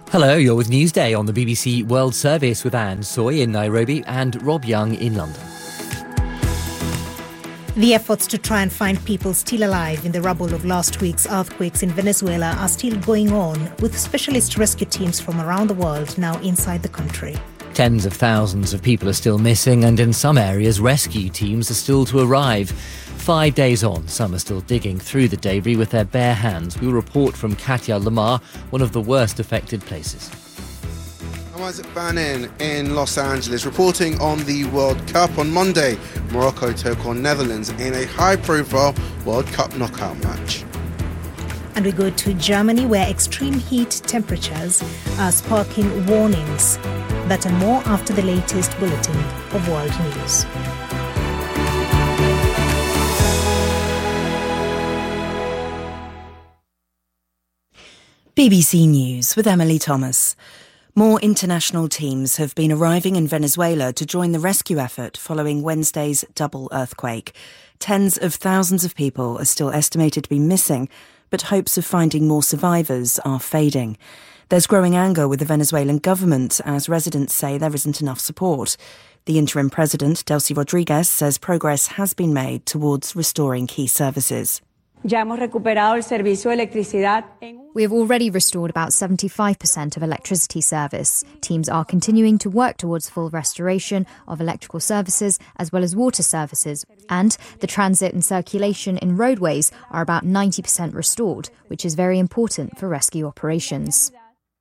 Hello, you're with Newsday on the BBC World Service with Anne Soy in Nairobi and Rob Young in London. The efforts to try and find people still alive in the rubble of last week's earthquakes in Venezuela are still going on, with specialist rescue teams from around the world now inside the country. Tens of thousands of people are still missing, and in some areas rescue teams are still to arrive. 5 days on, some are still digging through the debris with their bare hands. We'll report from Katia Lamar, one of the worst affected places. I'm Isaac Bannon in Los Angeles, reporting on the World Cup. On Monday, Morocco took on Netherlands in a high-profile World Cup knockout match. And we go to Germany, where extreme heat temperatures are sparking warnings. That and more after the latest bulletin of world news. BBC News with Emily Thomas. More international teams have been arriving in Venezuela to join the rescue effort following Wednesday's double earthquake. Tens of thousands of people are still estimated to be missing, but hopes of finding more survivors are fading. There's growing anger with the Venezuelan government as residents say there isn't enough support. The interim president, Delcy Rodriguez, says progress has been made towards restoring key services. We have already restored about 75% of electricity service. Teams are continuing to work towards full restoration of electrical services as well as water services. And the transit and circulation in roadways are about 90% restored, which is very important for rescue operations.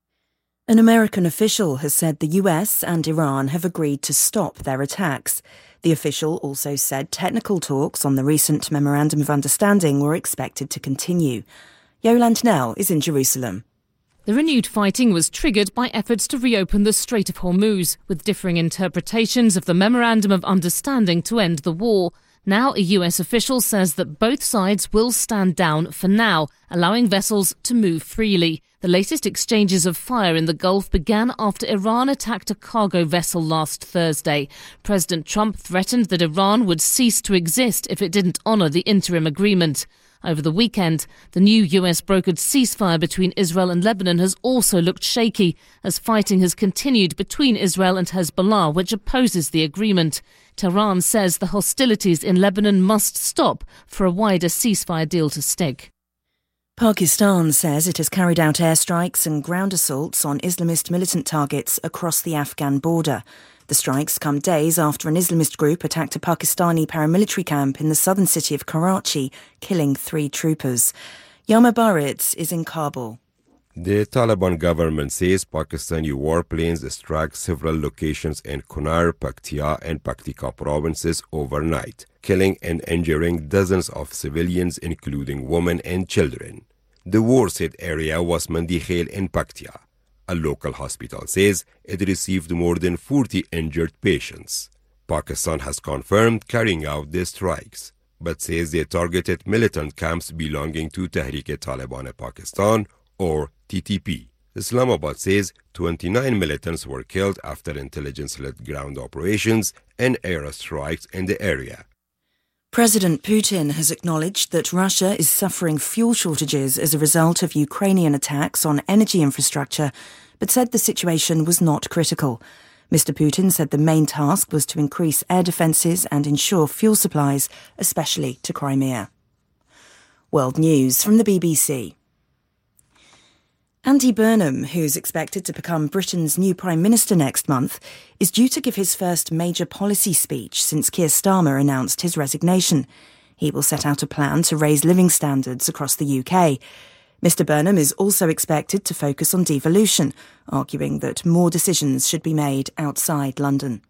An American official has said the US and Iran have agreed to stop their attacks. The official also said technical talks on the recent Memorandum of Understanding were expected to continue. Yolande Knell is in Jerusalem. The renewed fighting was triggered by efforts to reopen the Strait of Hormuz, with differing interpretations of the Memorandum of Understanding to end the war. Now a US official says that both sides will stand down for now, allowing vessels to move freely. The latest exchanges of fire in the Gulf began after Iran attacked a cargo vessel last Thursday. President Trump threatened that Iran would cease to exist if it didn't honour the interim agreement. Over the weekend, the new US-brokered ceasefire between Israel and Lebanon has also looked shaky, as fighting has continued between Israel and Hezbollah, which opposes the agreement. Tehran says the hostilities in Lebanon must stop for a wider ceasefire deal to stick. Pakistan says it has carried out airstrikes and ground assaults on Islamist militant targets across the Afghan border. The strikes come days after an Islamist group attacked a Pakistani paramilitary camp in the southern city of Karachi, killing 3 troopers. Yama Baritz is in Kabul. The Taliban government says Pakistani warplanes struck several locations in Kunar, Paktia and Paktika provinces overnight, killing and injuring dozens of civilians, including women and children. The war-hit area was Mandikhail in Paktia. A local hospital says it received more than 40 injured patients. Pakistan has confirmed carrying out the strikes, but says they targeted militant camps belonging to Tehrik-e-Taliban-e-Pakistan, or TTP. Islamabad says 29 militants were killed after intelligence-led ground operations and air strikes in the area. President Putin has acknowledged that Russia is suffering fuel shortages as a result of Ukrainian attacks on energy infrastructure, but said the situation was not critical. Mr. Putin said the main task was to increase air defences and ensure fuel supplies, especially to Crimea. World News from the BBC. Andy Burnham, who's expected to become Britain's new Prime Minister next month, is due to give his first major policy speech since Keir Starmer announced his resignation. He will set out a plan to raise living standards across the UK. Mr. Burnham is also expected to focus on devolution, arguing that more decisions should be made outside London.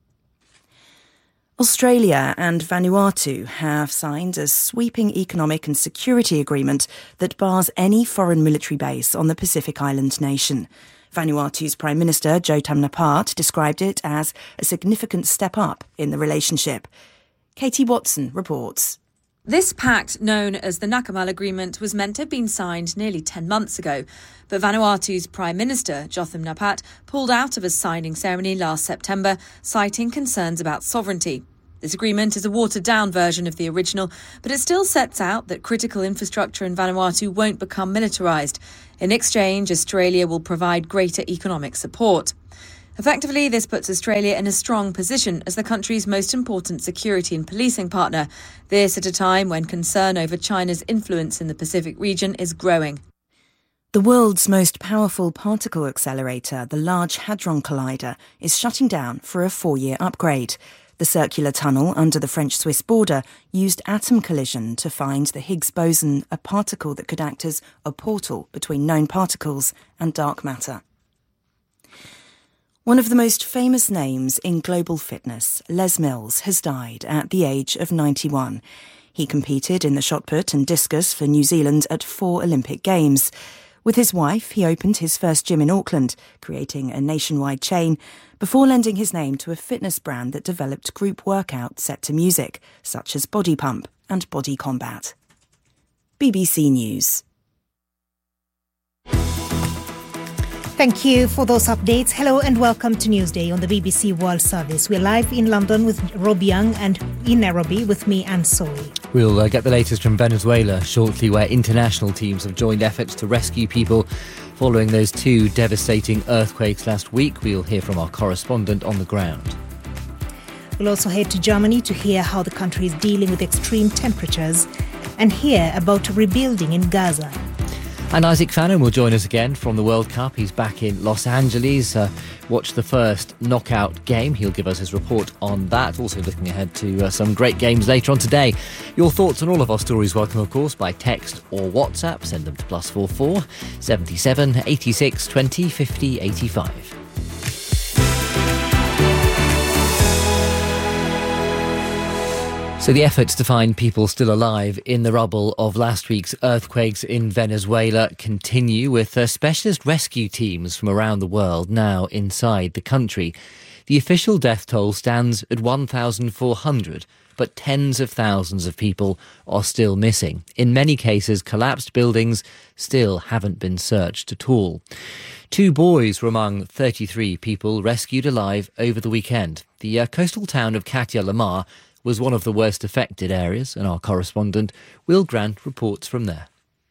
Australia and Vanuatu have signed a sweeping economic and security agreement that bars any foreign military base on the Pacific island nation. Vanuatu's Prime Minister, Jotam Napat, described it as a significant step up in the relationship. Katie Watson reports. This pact, known as the Nakamal Agreement, was meant to have been signed nearly 10 months ago, but Vanuatu's Prime Minister, Jotam Napat, pulled out of a signing ceremony last September, citing concerns about sovereignty. This agreement is a watered-down version of the original, but it still sets out that critical infrastructure in Vanuatu won't become militarised. In exchange, Australia will provide greater economic support. Effectively, this puts Australia in a strong position as the country's most important security and policing partner. This at a time when concern over China's influence in the Pacific region is growing. The world's most powerful particle accelerator, the Large Hadron Collider, is shutting down for a 4-year upgrade. The circular tunnel under the French-Swiss border used atom collision to find the Higgs boson, a particle that could act as a portal between known particles and dark matter. One of the most famous names in global fitness, Les Mills, has died at the age of 91. He competed in the shot put and discus for New Zealand at 4 Olympic Games. With his wife, he opened his first gym in Auckland, creating a nationwide chain, before lending his name to a fitness brand that developed group workouts set to music, such as Body Pump and Body Combat. BBC News. Thank you for those updates. Hello and welcome to Newsday on the BBC World Service. We're live in London with Rob Young and in Nairobi with me, Anne Soy. We'll get the latest from Venezuela shortly, where international teams have joined efforts to rescue people following those 2 devastating earthquakes last week. We'll hear from our correspondent on the ground. We'll also head to Germany to hear how the country is dealing with extreme temperatures and hear about rebuilding in Gaza. And Isaac Fannin will join us again from the World Cup. He's back in Los Angeles. Watched the first knockout game. He'll give us his report on that. Also looking ahead to some great games later on today. Your thoughts on all of our stories welcome, of course, by text or WhatsApp. Send them to +44 77 86 20 50 85. So the efforts to find people still alive in the rubble of last week's earthquakes in Venezuela continue, with specialist rescue teams from around the world now inside the country. The official death toll stands at 1,400, but tens of thousands of people are still missing. In many cases, collapsed buildings still haven't been searched at all. 2 boys were among 33 people rescued alive over the weekend. The coastal town of Katia Lamar was one of the worst affected areas, and our correspondent Will Grant reports from there.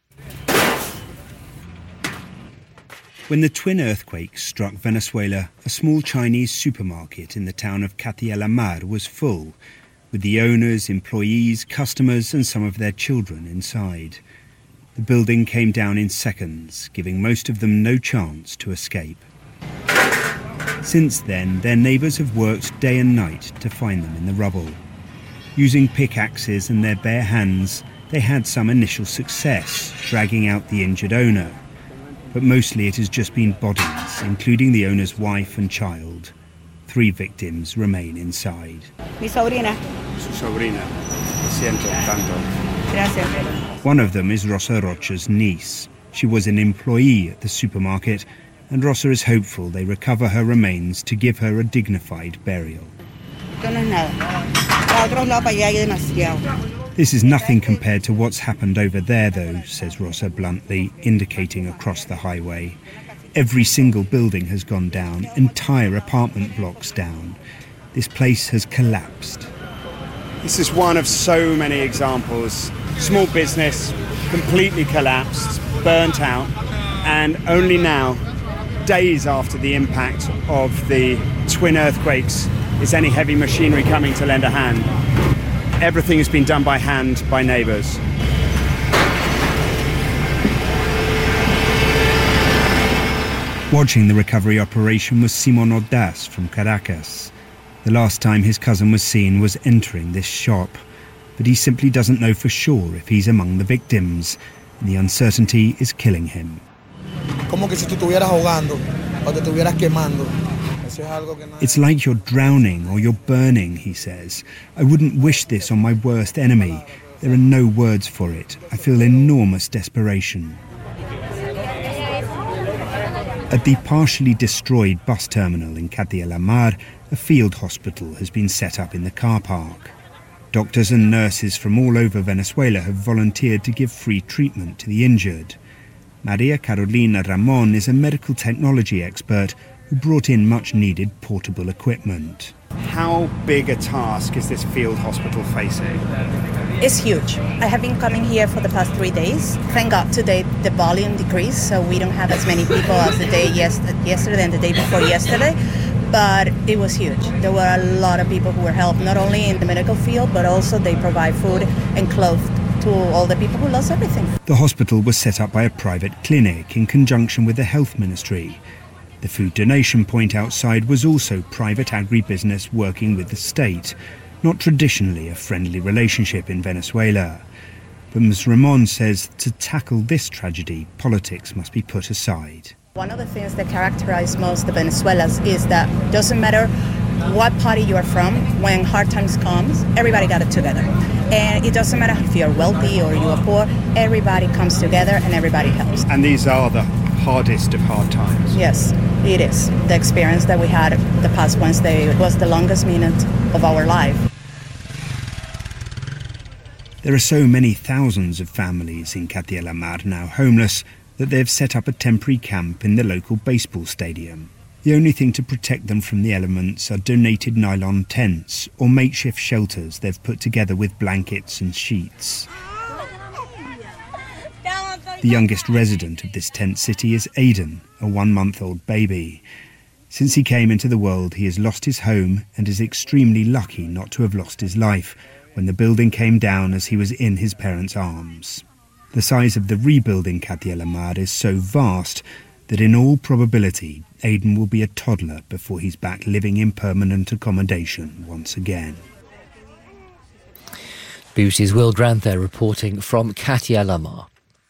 When the twin earthquakes struck Venezuela, a small Chinese supermarket in the town of Katia Lamar was full, with the owners, employees, customers and some of their children inside. The building came down in seconds, giving most of them no chance to escape. Since then, their neighbours have worked day and night to find them in the rubble. Using pickaxes and their bare hands, they had some initial success, dragging out the injured owner. But mostly it has just been bodies, including the owner's wife and child. 3 victims remain inside. Mi sobrina. Su sobrina. Siento tanto. Gracias. One of them is Rosa Rocha's niece. She was an employee at the supermarket, and Rosa is hopeful they recover her remains to give her a dignified burial. This is nothing compared to what's happened over there, though, says Rosa bluntly, indicating across the highway. Every single building has gone down, entire apartment blocks down. This place has collapsed. This is one of so many examples. Small business, completely collapsed, burnt out, and only now, days after the impact of the twin earthquakes, is any heavy machinery coming to lend a hand. Everything has been done by hand by neighbours. Watching the recovery operation was Simon Ordaz from Caracas. The last time his cousin was seen was entering this shop, but he simply doesn't know for sure if he's among the victims, and the uncertainty is killing him. Como que si tú estuvieras ahogando o te estuvieras quemando. It's like you're drowning or you're burning, he says. I wouldn't wish this on my worst enemy. There are no words for it. I feel enormous desperation. At the partially destroyed bus terminal in Katia Lamar, a field hospital has been set up in the car park. Doctors and nurses from all over Venezuela have volunteered to give free treatment to the injured. Maria Carolina Ramon is a medical technology expert who brought in much-needed portable equipment. How big a task is this field hospital facing? It's huge. I have been coming here for the past 3 days. Thank God today the volume decreased, so we don't have as many people as the day yesterday and the day before yesterday. But it was huge. There were a lot of people who were helped, not only in the medical field, but also they provide food and clothes to all the people who lost everything. The hospital was set up by a private clinic in conjunction with the Health Ministry. The food donation point outside was also private agribusiness working with the state, not traditionally a friendly relationship in Venezuela. But Ms. Ramon says to tackle this tragedy, politics must be put aside. One of the things that characterize most the Venezuelans is that it doesn't matter what party you are from, when hard times comes, everybody got it together. And it doesn't matter if you're wealthy or you are poor, everybody comes together and everybody helps. And these are the hardest of hard times. Yes, it is. The experience that we had the past Wednesday was the longest minute of our life. There are so many thousands of families in Katia la Mar now homeless that they've set up a temporary camp in the local baseball stadium. The only thing to protect them from the elements are donated nylon tents or makeshift shelters they've put together with blankets and sheets. The youngest resident of this tent city is Aidan, a 1-month-old baby. Since he came into the world, he has lost his home and is extremely lucky not to have lost his life when the building came down as he was in his parents' arms. The size of the rebuilding Katia la Mar is so vast that in all probability, Aidan will be a toddler before he's back living in permanent accommodation once again. BBC's Will Grant there reporting from Katia la Mar.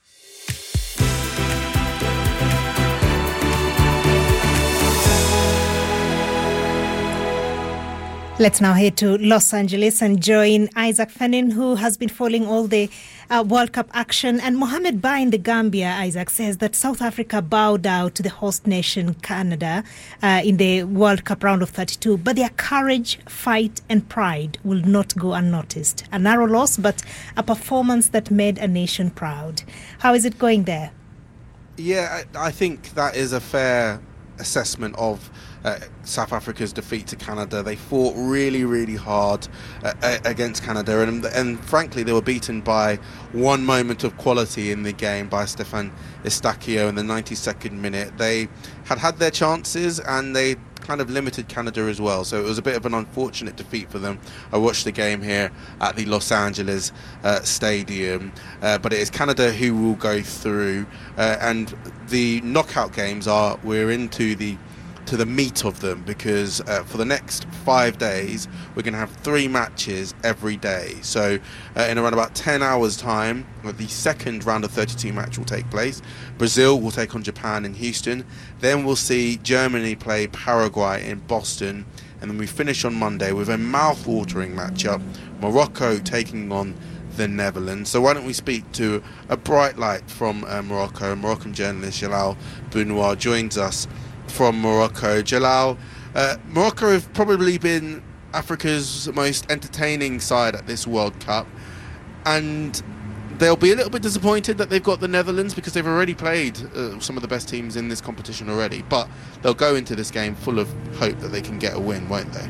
Let's now head to Los Angeles and join Isaac Fannin, who has been following all the World Cup action. And Mohamed Ba in the Gambia, Isaac, says that South Africa bowed out to the host nation, Canada, in the World Cup round of 32. But their courage, fight and pride will not go unnoticed. A narrow loss, but a performance that made a nation proud. How is it going there? Yeah, I think that is a fair assessment of South Africa's defeat to Canada. They fought really, really hard against Canada, and frankly, they were beaten by one moment of quality in the game by Stefan Eustaquio in the 92nd minute. They had their chances, and they kind of limited Canada as well, so it was a bit of an unfortunate defeat for them. I watched the game here at the Los Angeles Stadium, but it is Canada who will go through, and the knockout games we're into the meat of them, because for the next 5 days we're going to have 3 matches every day. So in around about 10 hours time, the second round of 32 match will take place. Brazil will take on Japan in Houston, then we'll see Germany play Paraguay in Boston, and then we finish on Monday with a mouth-watering matchup, Morocco taking on the Netherlands. So why don't we speak to a bright light from Morocco. Moroccan journalist Jalal Bounoua joins us from Morocco. Jalal, Morocco have probably been Africa's most entertaining side at this World Cup, and they'll be a little bit disappointed that they've got the Netherlands, because they've already played some of the best teams in this competition already, but they'll go into this game full of hope that they can get a win, won't they?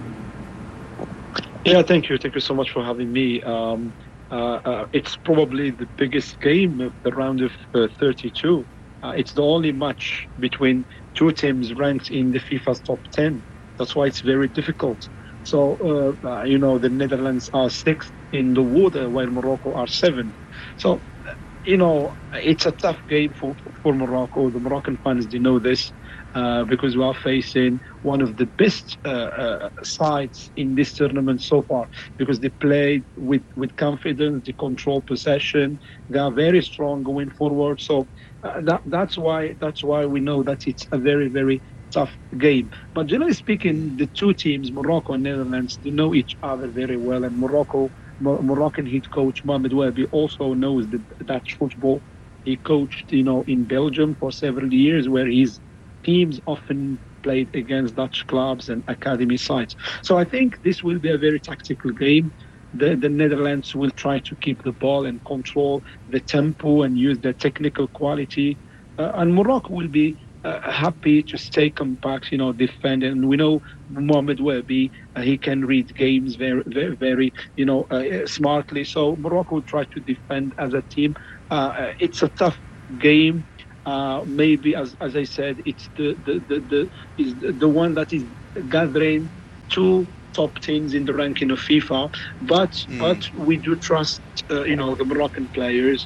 Yeah, thank you so much for having me. It's probably the biggest game of the round of 32. It's the only match between two teams ranked in the FIFA's top 10. That's why it's very difficult. So, the Netherlands are 6th in the water, while Morocco are 7th. So, it's a tough game for Morocco. The Moroccan fans, they know this, because we are facing one of the best sides in this tournament so far, because they play with confidence, they control possession, they are very strong going forward. So that's why we know that it's a very, very tough game. But generally speaking, the two teams, Morocco and Netherlands, they know each other very well, and Moroccan head coach Mohamed Wabi also knows the Dutch football. He coached, in Belgium for several years, where his teams often played against Dutch clubs and academy sides. So I think this will be a very tactical game. The Netherlands will try to keep the ball and control the tempo and use their technical quality. And Morocco will be happy to stay compact, defend. And we know Mohamed Wahbi, he can read games very, very, very, smartly. So Morocco will try to defend as a team. It's a tough game. Maybe, as I said, it's the one that is gathering two top teams in the ranking of FIFA. But we do trust, the Moroccan players.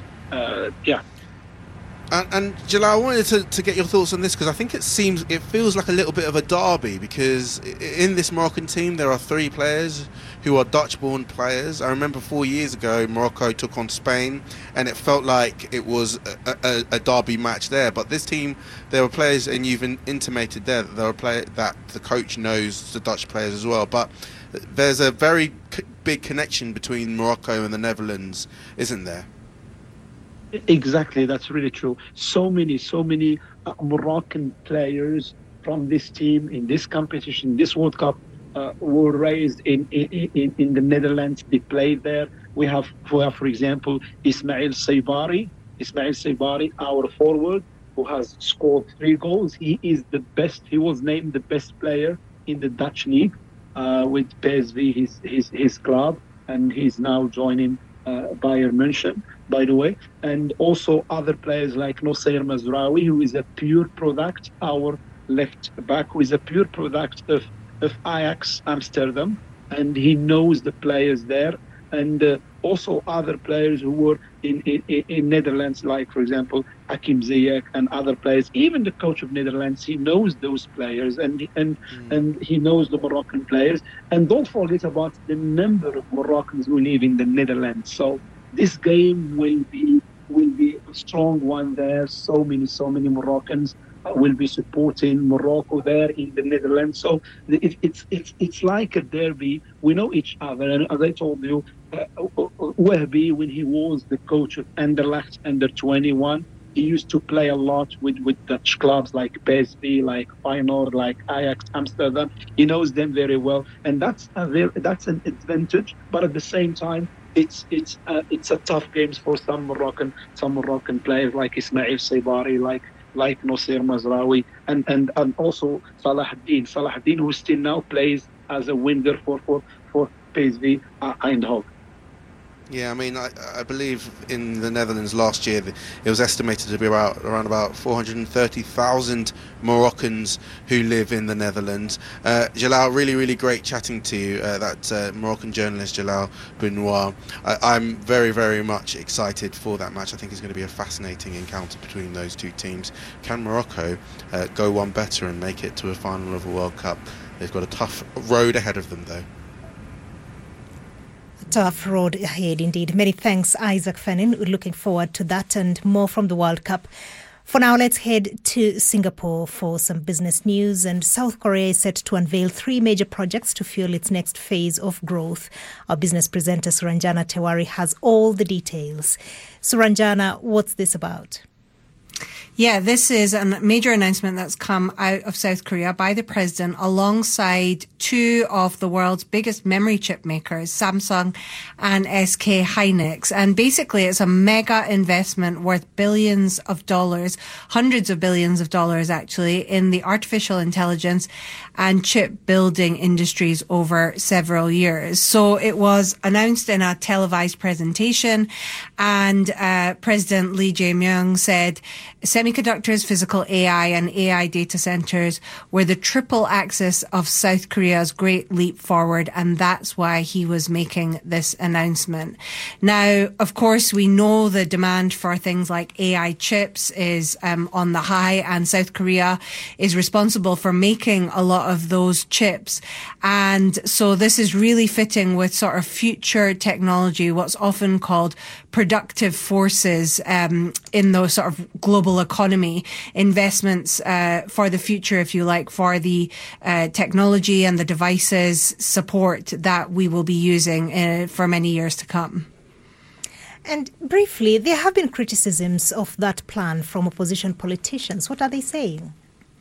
And Jalal, I wanted to get your thoughts on this, because I think it feels like a little bit of a derby, because in this Moroccan team there are 3 players who are Dutch-born players. I remember 4 years ago Morocco took on Spain, and it felt like it was a derby match there. But this team, there were players, and you've intimated there that there are players that the coach knows the Dutch players as well. But there's a very big connection between Morocco and the Netherlands, isn't there? Exactly, that's really true. So many Moroccan players from this team in this competition, this World Cup, were raised in the Netherlands. They played there. We have, for example, Ismail Saibari, our forward, who has scored 3 goals. He is the best. He was named the best player in the Dutch league with PSV, his club, and he's now joining Bayern München, by the way. And also other players like Nosair Mazraoui, who is a pure product, our left back, who is a pure product of Ajax Amsterdam, and he knows the players there. And also other players who were in Netherlands, like, for example, Hakim Ziyech and other players. Even the coach of Netherlands, he knows those players, and he knows the Moroccan players. And don't forget about the number of Moroccans who live in the Netherlands. So this game will be a strong one there. So many Moroccans will be supporting Morocco there in the Netherlands. So it's like a derby. We know each other, and as I told you, Wahbi, when he was the coach of Anderlecht under 21, he used to play a lot with Dutch clubs like PSV, like Feyenoord, like Ajax Amsterdam. He knows them very well, and that's an advantage. But at the same time, it's a tough game for some Moroccan players like Ismail Saibari, like Nosair Mazraoui, and also Salahuddin, who still now plays as a winger for PSV Eindhoven. Yeah, I mean, I believe in the Netherlands last year it was estimated to be around about 430,000 Moroccans who live in the Netherlands. Jalal, really great chatting to you, that Moroccan journalist Jalal Benoit. I'm very, very much excited for that match. I think it's going to be a fascinating encounter between those two teams. Can Morocco go one better and make it to a final of a World Cup? They've got a tough road ahead of them, though. Tough road ahead indeed. Many thanks, Isaac Fennin. We're looking forward to that and more from the World Cup. For now, let's head to Singapore for some business news. And South Korea is set to unveil 3 major projects to fuel its next phase of growth. Our business presenter Suranjana Tewari has all the details. Suranjana, what's this about? Yeah, this is a major announcement that's come out of South Korea by the president alongside 2 of the world's biggest memory chip makers, Samsung and SK Hynix. And basically it's a mega investment worth billions of dollars, hundreds of billions of dollars actually, in the artificial intelligence and chip building industries over several years. So it was announced in a televised presentation, and President Lee Jae-myung said semiconductors, physical AI and AI data centers were the triple axis of South Korea's great leap forward, and that's why he was making this announcement. Now, of course, we know the demand for things like AI chips is on the high, and South Korea is responsible for making a lot of those chips. And so this is really fitting with sort of future technology, what's often called productive forces in the sort of global economy, investments for the future, if you like, for the technology and the devices support that we will be using for many years to come. And briefly, there have been criticisms of that plan from opposition politicians. What are they saying?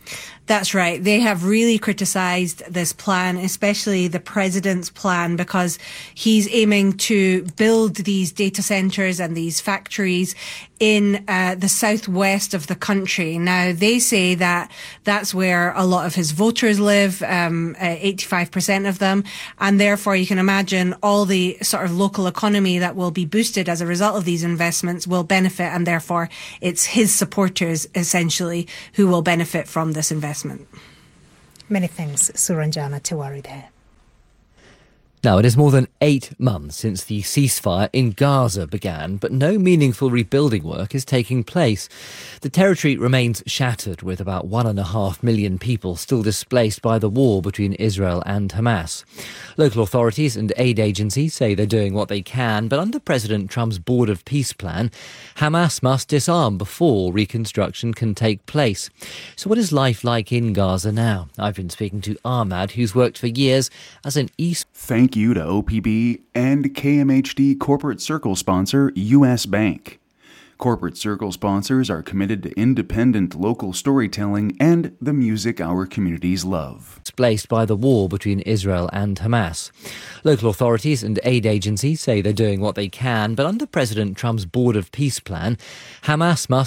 That's right. They have really criticised this plan, especially the president's plan, because he's aiming to build these data centres and these factories in the southwest of the country. Now, they say that that's where a lot of his voters live, 85% of them, and therefore you can imagine all the sort of local economy that will be boosted as a result of these investments will benefit, and therefore it's his supporters, essentially, who will benefit from this investment. Many thanks, Suranjana Tiwari there. Now, it is more than 8 months since the ceasefire in Gaza began, but no meaningful rebuilding work is taking place. The territory remains shattered, with about 1.5 million people still displaced by the war between Israel and Hamas. Local authorities and aid agencies say they're doing what they can, but under President Trump's Board of Peace plan, Hamas must disarm before reconstruction can take place. So what is life like in Gaza now? I've been speaking to Ahmad, who's worked for years as an East... Thank you to OPB and KMHD Corporate Circle sponsor, U.S. Bank. Corporate Circle sponsors are committed to independent local storytelling and the music our communities love. Displaced by the war between Israel and Hamas. Local authorities and aid agencies say they're doing what they can, but under President Trump's Board of Peace plan, Hamas must